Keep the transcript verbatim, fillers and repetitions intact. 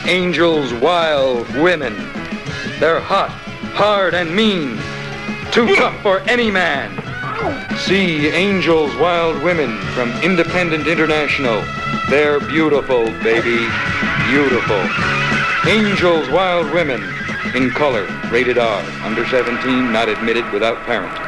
Angels Wild Women. They're hot, hard, and mean. Too tough for any man. See Angels Wild Women from Independent International. They're beautiful, baby. Beautiful. Angels Wild Women. In color. Rated R. Under seventeen. Not admitted without parent.